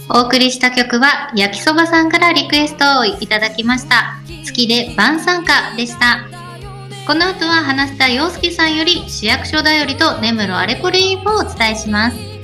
お送りした曲は焼きそばさんからリクエストをいただきました。月で晩餐歌でした。この後は花下洋介さんより市役所だよりと根室あれこれインフォをお伝えします。